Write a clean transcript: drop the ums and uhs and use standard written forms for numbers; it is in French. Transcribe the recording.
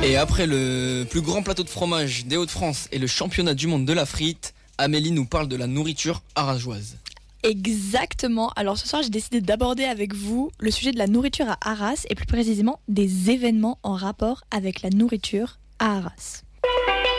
Et après le plus grand plateau de fromage des Hauts-de-France et le championnat du monde de la frite, Amélie nous parle de la nourriture arageoise. Exactement. Alors ce soir, j'ai décidé d'aborder avec vous le sujet de la nourriture à Arras et plus précisément des événements en rapport avec la nourriture à Arras.